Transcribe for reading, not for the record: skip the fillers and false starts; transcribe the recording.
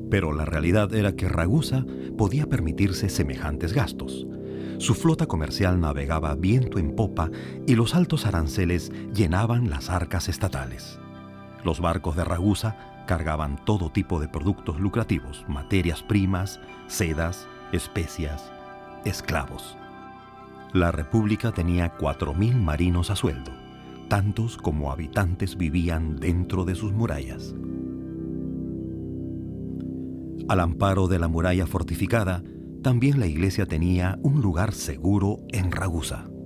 Pero la realidad era que Ragusa podía permitirse semejantes gastos. Su flota comercial navegaba viento en popa y los altos aranceles llenaban las arcas estatales. Los barcos de Ragusa cargaban todo tipo de productos lucrativos, materias primas, sedas, especias, esclavos. La República tenía 4.000 marinos a sueldo, tantos como habitantes vivían dentro de sus murallas. Al amparo de la muralla fortificada, también la iglesia tenía un lugar seguro en Ragusa.